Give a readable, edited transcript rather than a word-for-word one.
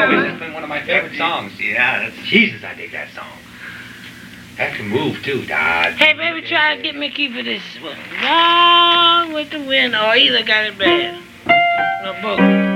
always has been one of my favorite songs. Yeah, that's... Jesus, I dig that song. That can move too, Dad. Hey, baby, try to get me a key for this one. Gone with the wind, or either got it bad. No, both.